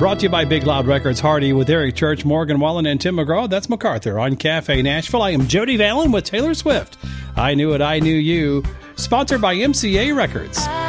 Brought to you by Big Loud Records, Hardy with Eric Church, Morgan Wallen, and Tim McGraw. That's MacArthur on Cafe Nashville. I am Jody Vallon with Taylor Swift. I Knew It, I Knew You. Sponsored by MCA Records.